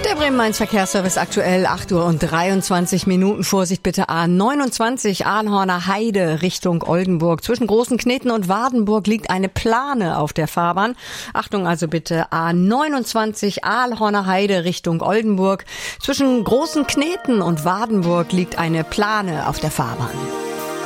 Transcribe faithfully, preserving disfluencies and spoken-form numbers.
Der Bremen-Main-Verkehrsservice aktuell acht Uhr und dreiundzwanzig Minuten. Vorsicht bitte A neunundzwanzig Ahlhorner Heide Richtung Oldenburg. Zwischen Großen Kneten und Wardenburg liegt eine Plane auf der Fahrbahn. Achtung also bitte A neunundzwanzig Ahlhorner Heide Richtung Oldenburg. Zwischen Großen Kneten und Wardenburg liegt eine Plane auf der Fahrbahn.